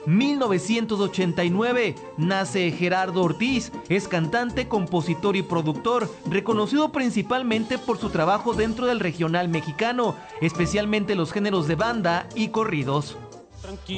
1989 nace Gerardo Ortiz, es cantante, compositor y productor, reconocido principalmente por su trabajo dentro del regional mexicano, especialmente los géneros de banda y corridos.